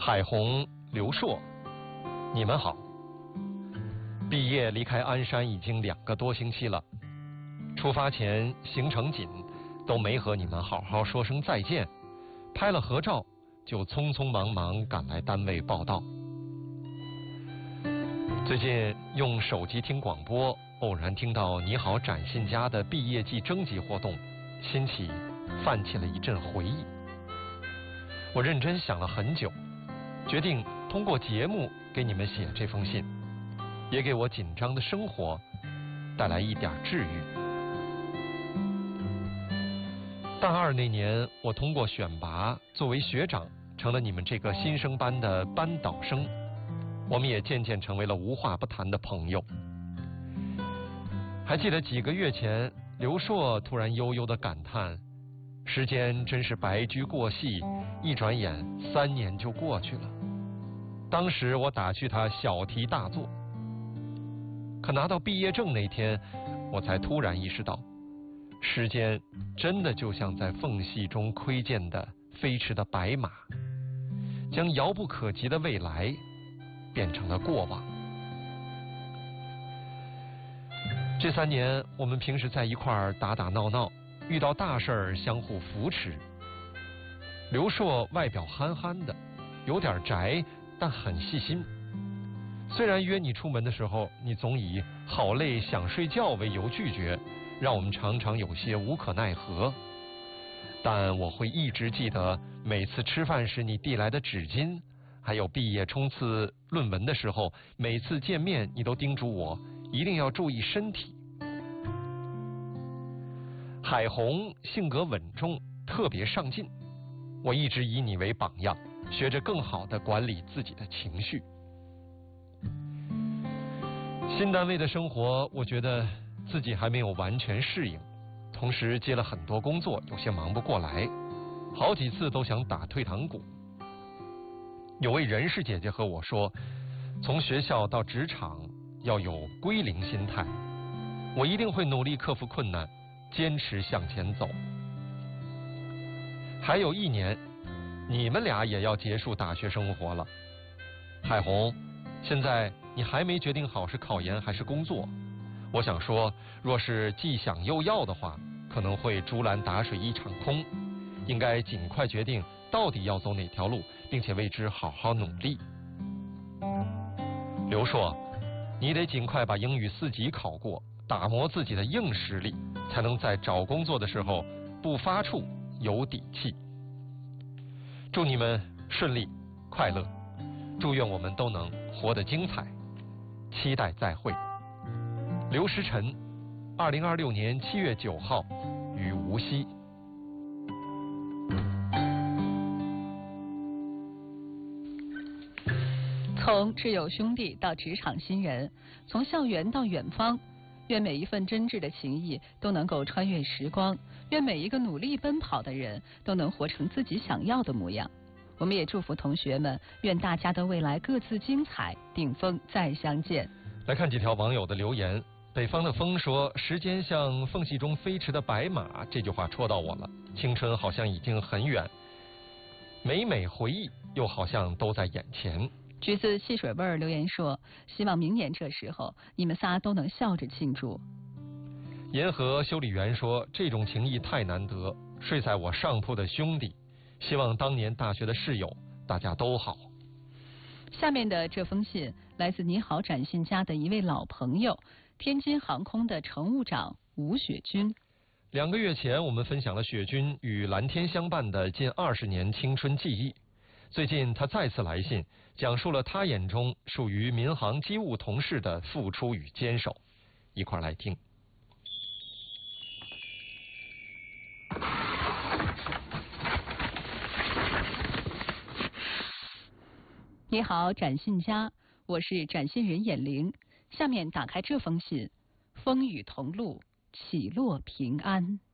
海红、刘硕，你们好。毕业离开鞍山已经2个多星期了，出发前行程紧，都没和你们好好说声再见，拍了合照就匆匆忙忙赶来单位报到。最近用手机听广播，偶然听到你好展信家的毕业季征集活动，心起泛起了一阵回忆。我认真想了很久，决定通过节目给你们写这封信，也给我紧张的生活带来一点治愈。大2那年，我通过选拔作为学长，成了你们这个新生班的班导生，我们也渐渐成为了无话不谈的朋友。还记得几个月前，刘硕突然悠悠地感叹，时间真是白驹过隙，一转眼3年就过去了。当时我打趣他小题大做，可拿到毕业证那天，我才突然意识到，时间真的就像在缝隙中窥见的飞驰的白马，将遥不可及的未来变成了过往。这3年，我们平时在一块儿打打闹闹，遇到大事儿相互扶持。刘硕外表憨憨的，有点宅，但很细心。虽然约你出门的时候，你总以好累想睡觉为由拒绝，让我们常常有些无可奈何，但我会一直记得每次吃饭时你递来的纸巾，还有毕业冲刺论文的时候，每次见面你都叮嘱我一定要注意身体。海红性格稳重，特别上进，我一直以你为榜样，学着更好地管理自己的情绪。新单位的生活，我觉得自己还没有完全适应，同时接了很多工作，有些忙不过来，好几次都想打退堂鼓。有位人事姐姐和我说，从学校到职场要有归零心态，我一定会努力克服困难，坚持向前走。还有1年，你们俩也要结束大学生活了。海红，现在你还没决定好是考研还是工作，我想说，若是既想又要的话，可能会竹篮打水一场空，应该尽快决定到底要走哪条路，并且为之好好努力。刘硕，你得尽快把英语4级考过，打磨自己的硬实力，才能在找工作的时候不发怵，有底气。祝你们顺利快乐，祝愿我们都能活得精彩，期待再会。刘石晨，2026年7月9号于无锡。 从挚友兄弟到职场新人，从校园到远方，愿每一份真挚的情谊都能够穿越时光，愿每一个努力奔跑的人都能活成自己想要的模样。我们也祝福同学们，愿大家的未来各自精彩，顶峰再相见。 来看几条网友的留言。北方的风说，时间像缝隙中飞驰的白马，这句话戳到我了。青春好像已经很远，每每回忆又好像都在眼前。 橘子汽水味留言说，希望明年这时候你们仨都能笑着庆祝。 银河修理员说，这种情谊太难得，睡在我上铺的兄弟，希望当年大学的室友大家都好。 下面的这封信来自你好展信家的一位老朋友，天津航空的乘务长吴雪军。 2个月前，我们分享了雪军与蓝天相伴的近20年青春记忆。最近他再次来信，讲述了他眼中属于民航机务同事的付出与坚守。一块来听。 你好，展信家，我是展信人眼玲。下面打开这封信，风雨同路，起落平安。